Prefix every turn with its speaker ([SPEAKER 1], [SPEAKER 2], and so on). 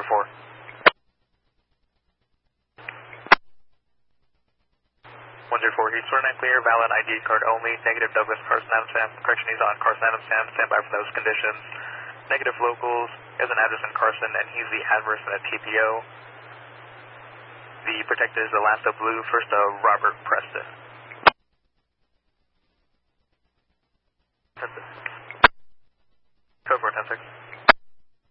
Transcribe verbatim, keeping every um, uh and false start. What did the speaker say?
[SPEAKER 1] four. one zero four, he's sworn and clear, valid I D card only, negative Douglas Carson Adams Sam, correction, he's on Carson Adams Sam, stand by for those conditions. Negative locals, is an address in Carson, and he's the adverse in a T P O. The protected is Alaska Blue, first uh, Robert Preston.